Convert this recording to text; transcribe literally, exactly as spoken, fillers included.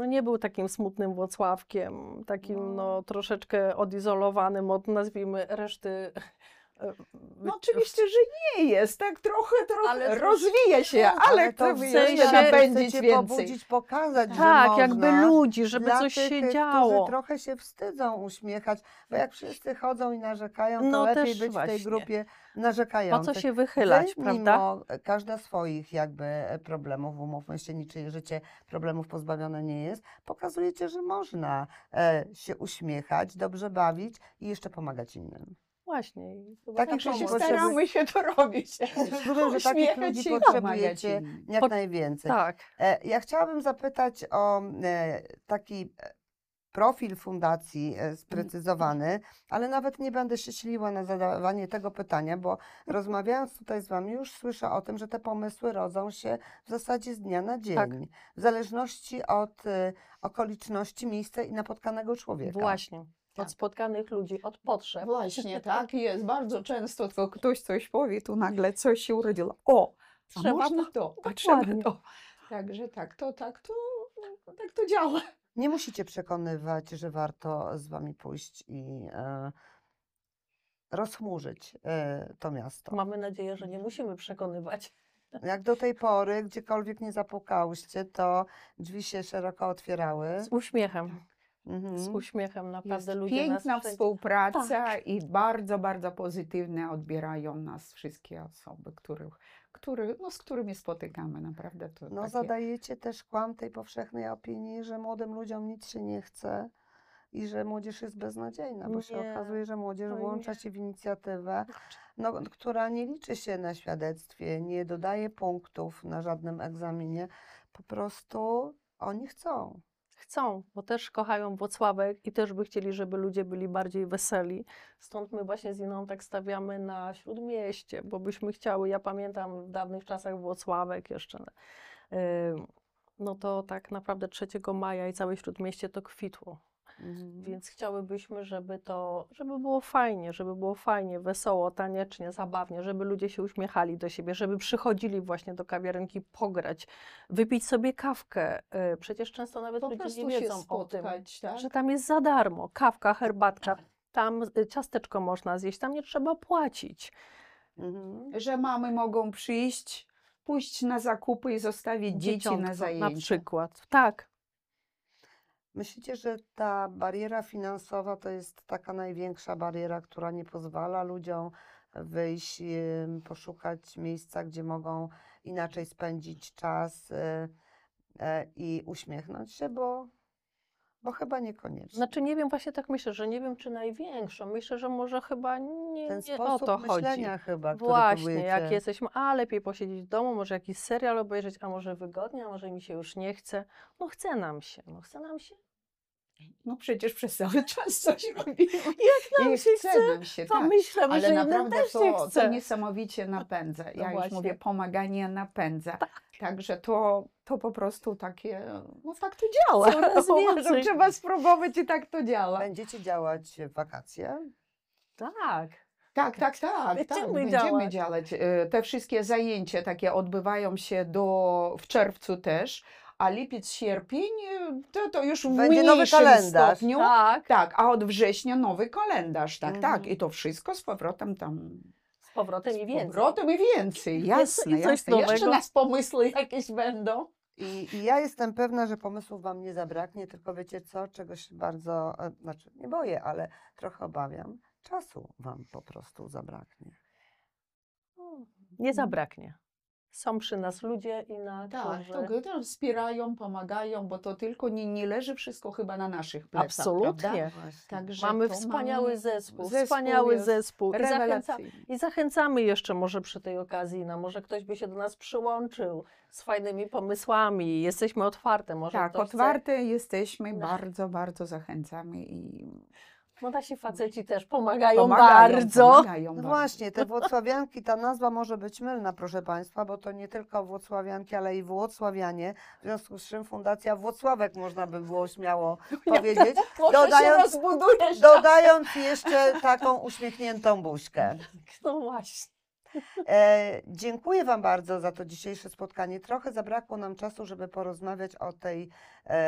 nie był takim smutnym Włocławkiem, takim no, troszeczkę odizolowanym od, nazwijmy, reszty. No oczywiście, że nie jest, tak trochę, trochę Ale rozwija się, ale, ale to chcemy w jeszcze sensie napędzić chcecie więcej. pobudzić, pokazać, że Tak, można. jakby ludzi, żeby Dla coś tych, się którzy działo. trochę się wstydzą uśmiechać, bo jak wszyscy chodzą i narzekają, to No lepiej też być w tej właśnie. grupie Po narzekających. co się wychylać, Wy, prawda? mimo każda swoich jakby problemów, umówmy się, niczyje życie problemów pozbawione nie jest, pokazujecie, że można e, się uśmiechać, dobrze bawić i jeszcze pomagać innym. Właśnie. i chyba Takich tak Także się ludzi pomoc. staramy się to robić. Rozumiem, że takich Uśmiechać ludzi się i potrzebujecie pomagać innym. jak Po- najwięcej. Tak. E, Ja chciałabym zapytać o e, taki e, profil fundacji e, sprecyzowany, ale nawet nie będę się siliła na zadawanie tego pytania, bo rozmawiając tutaj z Wami już słyszę o tym, że te pomysły rodzą się w zasadzie z dnia na dzień, Tak. w zależności od e, okoliczności, miejsca i napotkanego człowieka. Właśnie. Tak. Od spotkanych ludzi, od potrzeb. Właśnie, tak jest. Bardzo często to ktoś coś powie, tu nagle coś się urodziło. O, a Trzeba można to. to, a Dokładnie. trzeba to. Także tak to, tak to, tak to działa. Nie musicie przekonywać, że warto z Wami pójść i e, rozchmurzyć e, to miasto. Mamy nadzieję, że nie musimy przekonywać. Jak do tej pory, gdziekolwiek nie zapukałyście, to drzwi się szeroko otwierały. Z uśmiechem. Mhm. Z uśmiechem Jest naprawdę ludzie piękna nas wszędzie- współpraca i bardzo, bardzo pozytywnie odbierają nas wszystkie osoby, których, który, no, z którymi spotykamy. Naprawdę to No takie... zadajecie też kłam tej powszechnej opinii, że młodym ludziom nic się nie chce i że młodzież jest beznadziejna, bo się Nie. okazuje, że młodzież Oj, włącza nie. się w inicjatywę, no, która nie liczy się na świadectwie, nie dodaje punktów na żadnym egzaminie. Po prostu oni chcą. Chcą, bo też kochają Włocławek i też by chcieli, żeby ludzie byli bardziej weseli. Stąd my właśnie z Iną tak stawiamy na Śródmieście, bo byśmy chciały, ja pamiętam w dawnych czasach Włocławek jeszcze, yy, no to tak naprawdę trzeciego maja i całe Śródmieście to kwitło. Mhm. Więc chciałybyśmy, żeby to, żeby było fajnie, żeby było fajnie, wesoło, taniecznie, zabawnie, żeby ludzie się uśmiechali do siebie, żeby przychodzili właśnie do kawiarenki pograć, wypić sobie kawkę. Y, Przecież często nawet Po ludzie prostu nie się wiedzą o tym, spotkać, tak? że tam jest za darmo kawka, herbatka, tam y, ciasteczko można zjeść, tam nie trzeba płacić. Mhm. Że mamy mogą przyjść, pójść na zakupy i zostawić dzieci Dzieciątko na zajęcia. na przykład. Tak. Myślicie, że ta bariera finansowa to jest taka największa bariera, która nie pozwala ludziom wyjść, em, poszukać miejsca, gdzie mogą inaczej spędzić czas e, e, i uśmiechnąć się, bo, bo chyba niekoniecznie. Znaczy nie wiem, właśnie tak myślę, że nie wiem, czy największą. Myślę, że może chyba nie, Ten nie o sposób to chodzi. myślenia chyba, który Właśnie, próbujecie. jak jesteśmy, a lepiej posiedzieć w domu, może jakiś serial obejrzeć, a może wygodnie, a może mi się już nie chce. No chce nam się, no chce nam się. No przecież przez cały czas coś robimy. Jak nam I się chce chce, nam się, to tak. myślimy, Ale że innym naprawdę też się to, to chce. niesamowicie napędza. Ja już właśnie. mówię, pomaganie napędza. Tak. Także to, to po prostu takie, no tak to działa. Coraz Uważam, więcej. trzeba spróbować i tak to działa. Będziecie działać w wakacje? Tak. Tak, tak, tak. Będziemy tak. Będziemy działać. działać. E, Te wszystkie zajęcia takie odbywają się do, w czerwcu też, a lipiec, sierpień e, to, to już w Będzie nowy mniejszym kalendarz. stopniu. Tak. Tak, a od września nowy kalendarz, tak, Mhm. tak. I to wszystko z powrotem tam. Z powrotem i Z więcej. powrotem i więcej, jasne, i coś jasne. Jeszcze nowego. nas pomysły jakieś będą. I, I ja jestem pewna, że pomysłów Wam nie zabraknie, tylko wiecie co, czegoś bardzo, e, znaczy nie boję, ale trochę obawiam, czasu Wam po prostu zabraknie. Nie zabraknie. Są przy nas ludzie i na Tak, którzy... to, to wspierają, pomagają, bo to tylko nie, nie leży wszystko chyba na naszych plecach, prawda? Absolutnie. Właśnie. Także Mamy to wspaniały mamy zespół, zespół wspaniały jest zespół. I, zachęca, rewelacyjny. I zachęcamy jeszcze może przy tej okazji, no może ktoś by się do nas przyłączył z fajnymi pomysłami. Jesteśmy otwarte. Może Tak, ktoś chce- otwarte jesteśmy, No. bardzo, bardzo zachęcamy i No nasi faceci też pomagają, pomagają, bardzo. pomagają No bardzo. właśnie, te włocławianki, ta nazwa może być mylna, proszę Państwa, bo to nie tylko włocławianki, ale i włocławianie, w związku z czym Fundacja Włocławek można by było śmiało powiedzieć, Może dodając, się rozbudujesz. dodając jeszcze taką uśmiechniętą buźkę. No właśnie. E, dziękuję Wam bardzo za to dzisiejsze spotkanie. Trochę zabrakło nam czasu, żeby porozmawiać o tej e,